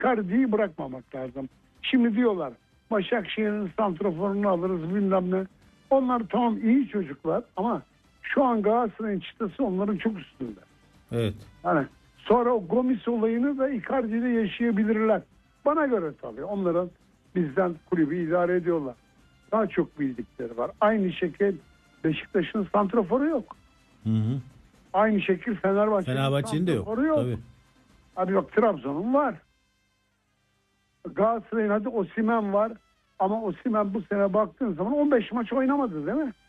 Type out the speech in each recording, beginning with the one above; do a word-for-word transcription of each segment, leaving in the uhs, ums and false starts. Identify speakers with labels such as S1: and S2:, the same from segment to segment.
S1: Icardi'yi bırakmamak lazım. Şimdi diyorlar Başakşehir'in santraforunu alırız bilmem ne. Onlar tamam iyi çocuklar ama şu an Galatasaray'ın çıtası onların çok üstünde.
S2: Evet.
S1: Yani sonra o Gomis olayını da Icardi'de yaşayabilirler. Bana göre tabii onların bizden kulübü idare ediyorlar. Daha çok bildikleri var. Aynı şekil Beşiktaş'ın santraforu yok.
S2: Hı hı.
S1: Aynı şekil Fenerbahçe'nin,
S2: Fenerbahçe'nin de yok.
S1: yok.
S2: Tabii.
S1: Abi bak Trabzon'un var. Galatasaray'ın hadi Osimhen var. Ama Osimhen bu sene baktığın zaman on beş maç oynamadı değil mi?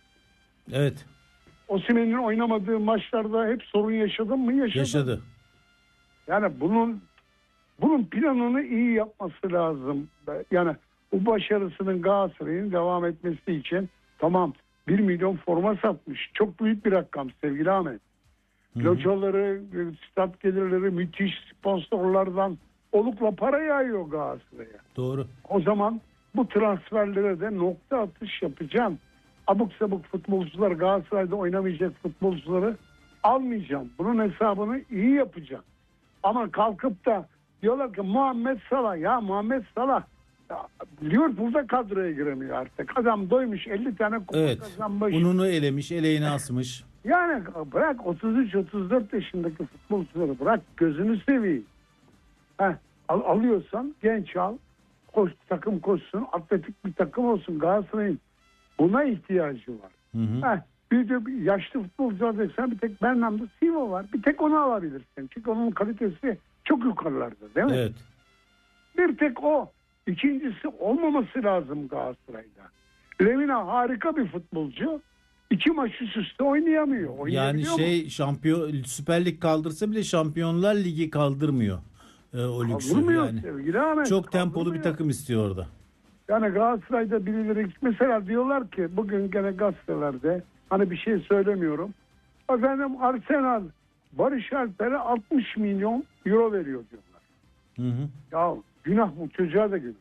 S2: Evet.
S1: Osimhen'in oynamadığı maçlarda hep sorun yaşadın mı? Yaşadı.
S2: Yaşadı.
S1: Yani bunun bunun planını iyi yapması lazım. Yani bu başarısının Galatasaray'ın devam etmesi için tamam bir milyon forma satmış. Çok büyük bir rakam sevgili Ahmet. Locaları, stat gelirleri müthiş sponsorlardan olukla para yağıyor Galatasaray'a.
S2: Doğru.
S1: O zaman bu transferlere de nokta atış yapacağım. Abuk sabuk futbolcular, Galatasaray'da oynamayacak futbolcuları almayacağım. Bunun hesabını iyi yapacağım. Ama kalkıp da diyorlar ki Muhammed Salah, ya Muhammed Salah ya, Liverpool'da kadroya giremiyor artık. Adam doymuş elli tane kupa
S2: Evet.
S1: kazanmış.
S2: Ununu elemiş, eleğini asmış.
S1: Yani bırak otuz üç otuz dört yaşındaki futbolcuları bırak, gözünü seveyim. Heh, al, alıyorsan genç al. Koş, takım koşsun, atletik bir takım olsun. Galatasaray'ın buna ihtiyacı var.
S2: Hı hı.
S1: Heh, bir de bir yaşlı futbolcular desen bir tek Bernardo Silva var. Bir tek onu alabilirsin. Çünkü onun kalitesi çok yukarılarda değil mi?
S2: Evet.
S1: Bir tek o. İkincisi olmaması lazım Galatasaray'da. Lemina harika bir futbolcu. İki maç üst üste oynayamıyor.
S2: Yani şey mu? Şampiyon Süper Lig kaldırsa bile Şampiyonlar Ligi kaldırmıyor. Ee, o lüksü yani.
S1: Sevgili Ahmet,
S2: çok tempolu bir takım istiyor orada.
S1: Yani Galatasaray'da birileri mesela diyorlar ki bugün gene gazetelerde hani bir şey söylemiyorum. Efendim Arsenal Barış Alper'e altmış milyon euro veriyor diyorlar.
S2: Hı hı.
S1: Ya günah bu, çocuğa da günah.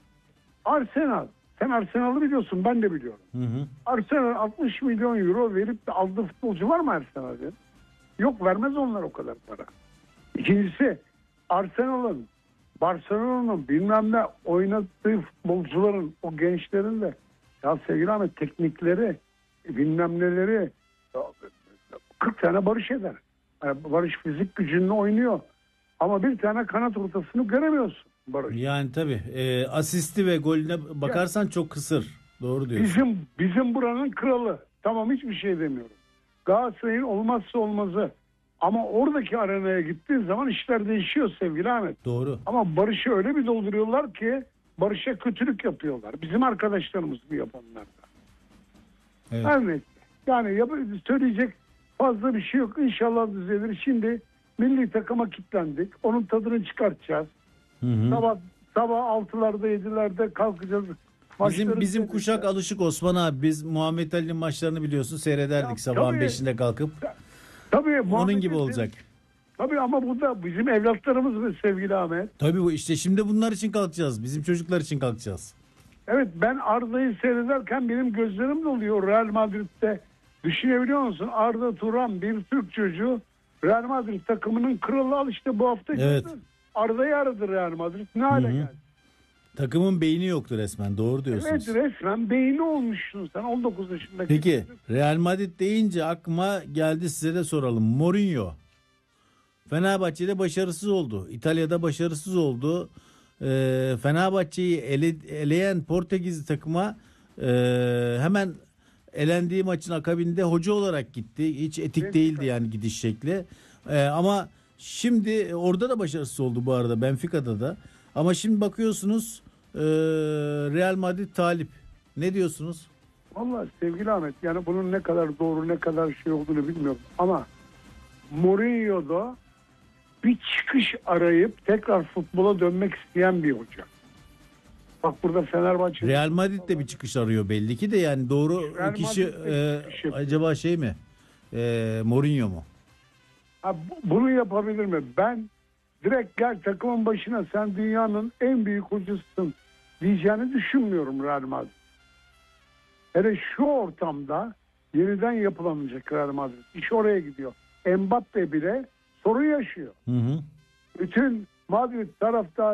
S1: Arsenal, sen Arsenal'ı biliyorsun, ben de biliyorum.
S2: Hı hı.
S1: Arsenal altmış milyon euro verip de aldığı futbolcu var mı Arsenal'de? Yok, vermez onlar o kadar para. İkincisi Arsenal'ın, Barcelona'nın bilmem ne oynadığı futbolcuların, o gençlerin de ya sevgili Ahmet teknikleri, bilmem neleri kırk tane Barış eder. Yani Barış fizik gücünle oynuyor. Ama bir tane kanat ortasını göremiyorsun Barış.
S2: Yani tabii e, asisti ve golüne bakarsan ya, çok kısır. Doğru diyorsun.
S1: Bizim bizim buranın kralı. Tamam, hiçbir şey demiyorum. Galatasaray'ın olmazsa olmazı. Ama oradaki arenaya gittiğin zaman işler değişiyor sevgili Ahmet.
S2: Doğru.
S1: Ama Barış'ı öyle bir dolduruyorlar ki Barış'a kötülük yapıyorlar. Bizim arkadaşlarımız bu yapanlar da.
S2: Evet.
S1: Her neyse. Yani yap- söyleyecek fazla bir şey yok. İnşallah düzelir. Şimdi milli takıma kilitlendik. Onun tadını çıkartacağız.
S2: Hı hı.
S1: Sabah sabah altılarda yedilerde kalkacağız.
S2: Bizim bizim kuşak alışık Osman abi. Biz Muhammed Ali'nin maçlarını biliyorsun seyrederdik ya, sabahın tabii, beşinde kalkıp.
S1: Tabii
S2: onun gibi olacak.
S1: Tabii ama bu da bizim evlatlarımız mı sevgili Ahmet?
S2: Tabii bu işte şimdi bunlar için kalkacağız. Bizim çocuklar için kalkacağız.
S1: Evet, ben Arda'yı seyrederken benim gözlerim doluyor Real Madrid'de. Düşünebiliyor musun? Arda Turan bir Türk çocuğu Real Madrid takımının kralı, al işte bu hafta.
S2: Evet.
S1: Gördün. Arda'yı aradı Real Madrid. Ne hale geldi?
S2: Takımın beyni yoktu resmen. Doğru diyorsunuz.
S1: Evet, resmen beyni olmuşsun sen on dokuz yaşındaki.
S2: Peki Real Madrid deyince aklıma geldi, size de soralım. Mourinho Fenerbahçe'de başarısız oldu. İtalya'da başarısız oldu. Ee, Fenerbahçe'yi ele, eleyen Portekizli takıma e, hemen elendiği maçın akabinde hoca olarak gitti. Hiç etik evet, değildi yani gidiş şekli. Ee, ama şimdi orada da başarısız oldu bu arada, Benfica'da da. Ama şimdi bakıyorsunuz e, Real Madrid talip. Ne diyorsunuz?
S1: Vallahi sevgili Ahmet, yani bunun ne kadar doğru ne kadar şey olduğunu bilmiyorum. Ama Mourinho'da bir çıkış arayıp tekrar futbola dönmek isteyen bir hoca. Bak burada Fenerbahçe.
S2: Real Madrid de bir çıkış arıyor belli ki de, yani doğru Real kişi e, acaba şey mi? E, Mourinho mu?
S1: Ha, bunu yapabilir mi? Ben direkt gel takımın başına, sen dünyanın en büyük hocasısın diyeceğini düşünmüyorum Real Madrid. Hele şu ortamda yeniden yapılamayacak Real Madrid. İş oraya gidiyor. Mbappe bile sorun yaşıyor.
S2: Hı hı.
S1: Bütün Madrid taraftarı